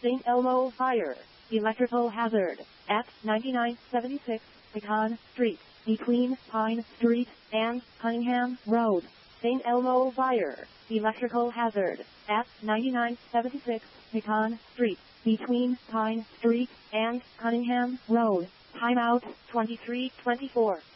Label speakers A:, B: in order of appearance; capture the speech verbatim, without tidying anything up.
A: Saint Elmo Fire. Electrical hazard. At ninety-nine seventy-six Pecan Street, between Pine Street and Cunningham Road. Saint Elmo Fire. Electrical hazard. At ninety-nine seventy-six Pecan Street, between Pine Street and Cunningham Road. Timeout twenty-three twenty-four.